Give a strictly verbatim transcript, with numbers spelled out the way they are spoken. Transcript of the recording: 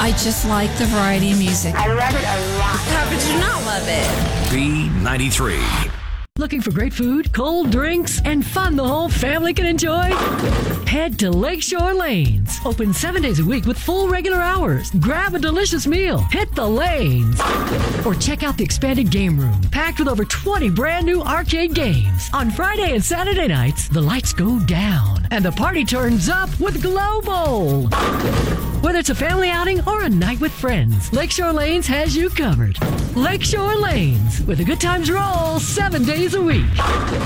I just like the variety of music. I love it a lot. How could you not love it? B ninety-three. Looking for great food, cold drinks, and fun the whole family can enjoy? Head to Lakeshore Lanes. Open seven days a week with full regular hours. Grab a delicious meal. Hit the lanes. Or check out the expanded game room, packed with over twenty brand new arcade games. On Friday and Saturday nights, the lights go down and the party turns up with Glow Bowl. Whether it's a family outing or a night with friends, Lakeshore Lanes has you covered. Lakeshore Lanes, with a good times roll seven days a week.